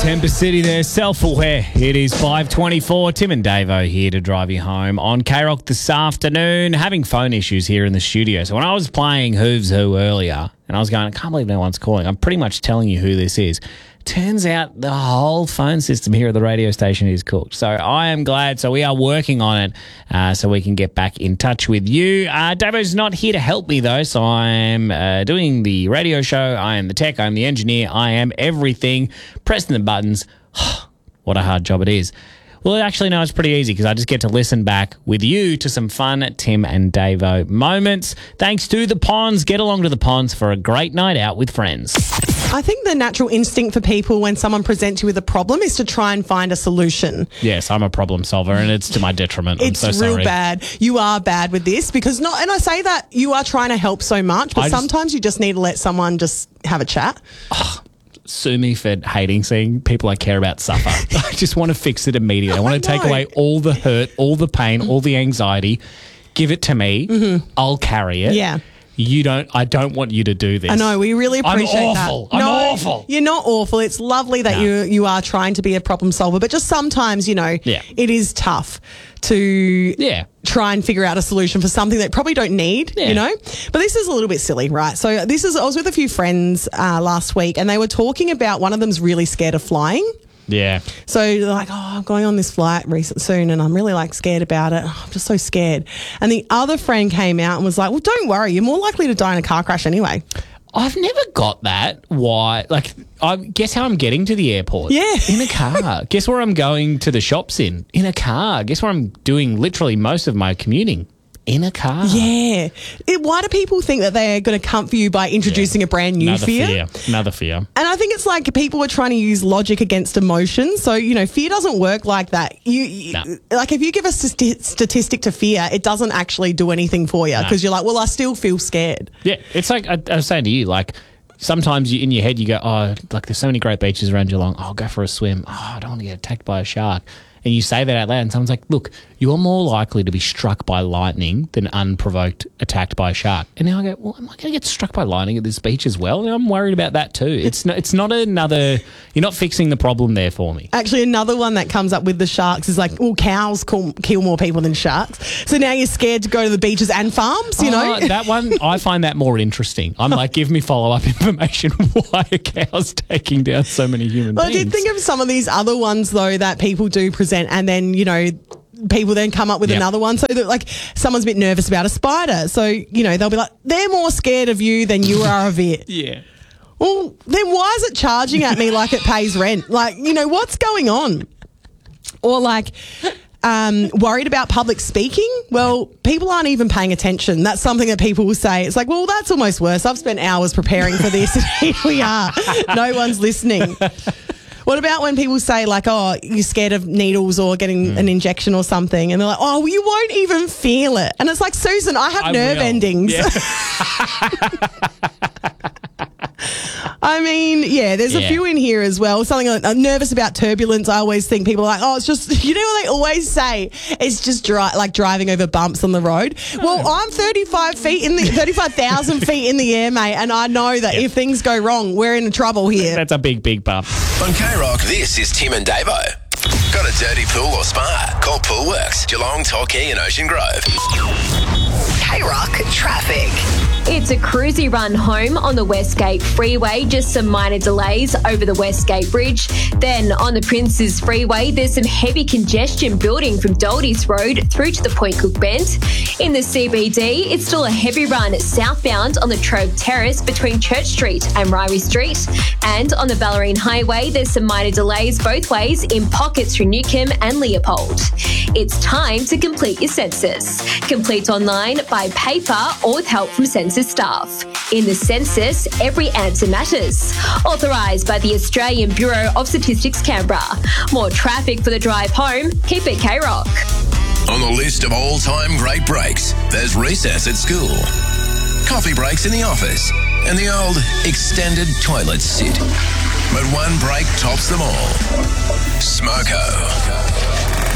Temper City there, self-aware. It is 5:24. Tim and Davo here to drive you home on K-Rock this afternoon. Having phone issues here in the studio. So when I was playing Who's Who earlier, and I was going, I can't believe no one's calling. I'm pretty much telling you who this is. Turns out the whole phone system here at the radio station is cooked. So I am glad. So we are working on it so we can get back in touch with you. Davo's not here to help me, though. So I'm doing the radio show. I am the tech. I'm the engineer. I am everything. Pressing the buttons. What a hard job it is. Well, actually, no, it's pretty easy because I just get to listen back with you to some fun Tim and Davo moments. Thanks to the Ponds. Get along to the Ponds for a great night out with friends. I think the natural instinct for people when someone presents you with a problem is to try and find a solution. Yes, I'm a problem solver and it's to my detriment. It's I'm so real sorry. bad. You are bad with this because and I say that you are trying to help so much, but sometimes you just need to let someone just have a chat. Sue me for seeing people I care about suffer. I just want to fix it immediately. I want to take away all the hurt, all the pain, all the anxiety. Give it to me. Mm-hmm. I'll carry it. Yeah. I don't want you to do this. I know, we really appreciate that. I'm awful. You're not awful. It's lovely that you are trying to be a problem solver, but just sometimes, it is tough to try and figure out a solution for something that probably don't need, But this is a little bit silly, right? So I was with a few friends last week and they were talking about one of them's really scared of flying. Yeah. So they're like, I'm going on this flight soon and I'm really scared about it. I'm just so scared. And the other friend came out and was like, well, don't worry. You're more likely to die in a car crash anyway. I've never got that. Why? Guess how I'm getting to the airport? Yeah. In a car. Guess where I'm going to the shops in a car. Guess where I'm doing literally most of my commuting? In a car. Yeah. Why do people think that they're going to comfort you by introducing a brand new fear? Another fear. And I think it's like people are trying to use logic against emotion. So, fear doesn't work like that. If you give a statistic to fear, it doesn't actually do anything for you because you're like, well, I still feel scared. Yeah. It's like I was saying to you, sometimes in your head you go, there's so many great beaches around Geelong. I'll go for a swim. I don't want to get attacked by a shark. And you say that out loud and someone's like, look, you're more likely to be struck by lightning than unprovoked attacked by a shark. And now I go, well, am I going to get struck by lightning at this beach as well? And I'm worried about that too. It's not another, you're not fixing the problem there for me. Actually, another one that comes up with the sharks is cows kill more people than sharks. So now you're scared to go to the beaches and farms, That one, I find that more interesting. I'm like, give me follow-up information. Why are cows taking down so many human beings? I did think of some of these other ones, though, that people do present and then, people then come up with another one. So that someone's a bit nervous about a spider. So, they'll be like, they're more scared of you than you are of it. Yeah. Well, then why is it charging at me like it pays rent? What's going on? Or worried about public speaking? Well, people aren't even paying attention. That's something that people will say. It's like, well, that's almost worse. I've spent hours preparing for this and here we are. No one's listening. What about when people say you're scared of needles or getting an injection or something and they're like, well, you won't even feel it. And it's like, Susan, I have nerve endings. Yeah. There's a few in here as well. Something I'm nervous about turbulence. I always think people are like, it's just, what they always say? It's just driving over bumps on the road. Well, I'm 35,000 feet in the air, mate, and I know that if things go wrong, we're in trouble here. That's a big, big bump. On K-Rock, this is Tim and Davo. Got a dirty pool or spa? Call Poolworks, Geelong, Torquay and Ocean Grove. K-Rock traffic. It's a cruisy run home on the Westgate Freeway, just some minor delays over the Westgate Bridge. Then on the Princes Freeway, there's some heavy congestion building from Doldies Road through to the Point Cook Bend. In the CBD, it's still a heavy run southbound on the Trove Terrace between Church Street and Ryrie Street. And on the Ballerine Highway, there's some minor delays both ways in pockets through Newcomb and Leopold. It's time to complete your census. Complete online, by paper or with help from census staff. In the census, every answer matters. Authorised by the Australian Bureau of Statistics Canberra. More traffic for the drive home? Keep it K-Rock. On the list of all-time great breaks, there's recess at school, coffee breaks in the office, and the old extended toilet sit. But one break tops them all. Smoko.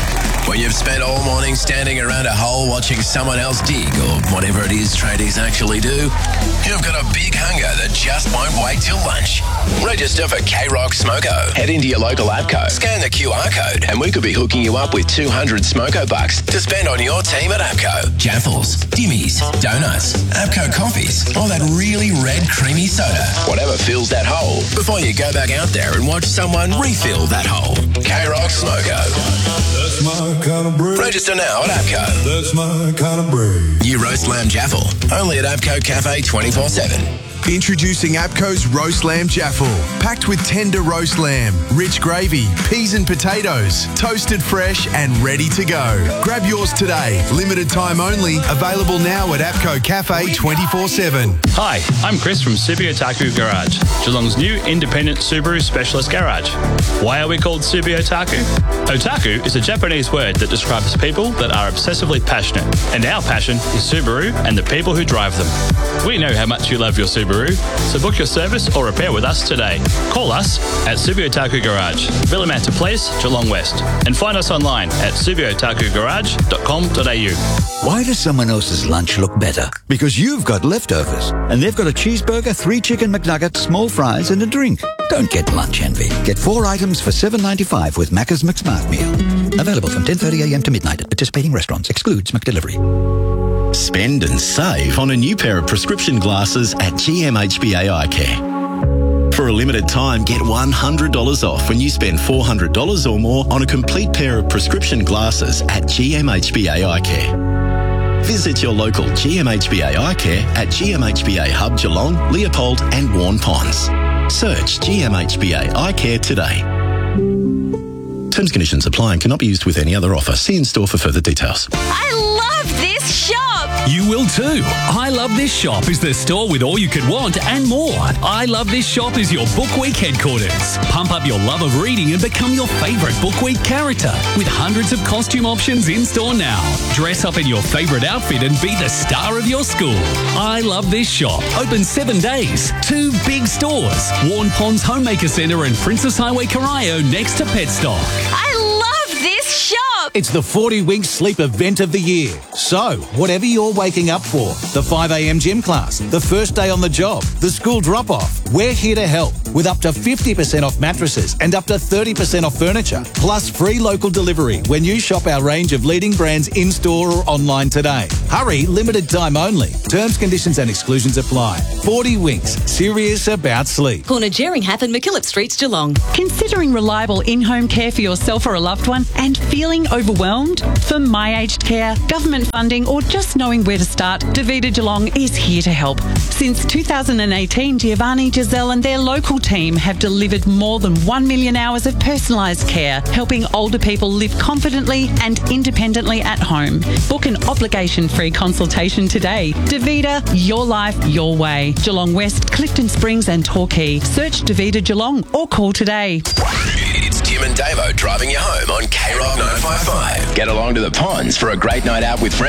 When you've spent all morning standing around a hole watching someone else dig or whatever it is tradies actually do, you've got a big hunger that just won't wait till lunch. Register for K-Rock Smoko. Head into your local APCO, scan the QR code, and we could be hooking you up with 200 Smoko bucks to spend on your team at APCO. Jaffles, dimmies, donuts, APCO coffees, or that really red creamy soda. Whatever fills that hole before you go back out there and watch someone refill that hole. K-Rock Smoko. That's my kind of bread. Register now at APCO. That's my kind of bread. New roast lamb jaffle, only at APCO Cafe 24/7. Introducing APCO's Roast Lamb Jaffle. Packed with tender roast lamb, rich gravy, peas and potatoes, toasted fresh and ready to go. Grab yours today. Limited time only. Available now at APCO Cafe 24/7. Hi, I'm Chris from Subi Otaku Garage, Geelong's new independent Subaru specialist garage. Why are we called Subi Otaku? Otaku is a Japanese word that describes people that are obsessively passionate, and our passion is Subaru and the people who drive them. We know how much you love your Subaru, so book your service or repair with us today. Call us at Subi Otaku Garage, Villamanta Place, Geelong West, and find us online at subiotakugarage.com.au. Why does someone else's lunch look better? Because you've got leftovers, and they've got a cheeseburger, 3 chicken McNuggets, small fries, and a drink. Don't get lunch envy. Get 4 items for $7.95 with Macca's McSmart Meal. Available from 10:30 a.m. to midnight at participating restaurants. Excludes McDelivery. Spend and save on a new pair of prescription glasses at GMHBA Eye Care. For a limited time, get $100 off when you spend $400 or more on a complete pair of prescription glasses at GMHBA Eye Care. Visit your local GMHBA Eye Care at GMHBA Hub Geelong, Leopold and Warn Ponds. Search GMHBA Eye Care today. Terms, conditions apply and cannot be used with any other offer. See in store for further details. I love this shop! You will too. I Love This Shop is the store with all you could want and more. I Love This Shop is your Book Week headquarters. Pump up your love of reading and become your favourite Book Week character with hundreds of costume options in store now. Dress up in your favourite outfit and be the star of your school. I Love This Shop. Open 7 days. 2 big stores. Warn Ponds Homemaker Centre and Princess Highway Corio next to Petstock. I love this shop! It's the 40 Winks Sleep event of the year. So, whatever you're waking up for, the 5 a.m. gym class, the first day on the job, the school drop-off, we're here to help with up to 50% off mattresses and up to 30% off furniture, plus free local delivery when you shop our range of leading brands in-store or online today. Hurry, limited time only. Terms, conditions and exclusions apply. 40 Winks, serious about sleep. Corner Jeringhap and McKillop Streets, Geelong. Considering reliable in-home care for yourself or a loved one and feeling overwhelmed? For My Aged Care, government funding or just knowing where to start, Davida Geelong is here to help. Since 2018, Giovanni, Giselle and their local team have delivered more than 1 million hours of personalised care, helping older people live confidently and independently at home. Book an obligation-free consultation today. Davida, your life, your way. Geelong West, Clifton Springs and Torquay. Search Davida Geelong or call today. It's Tim and Davo driving you home on K-Rock 955. Get along to the Ponds for a great night out with friends.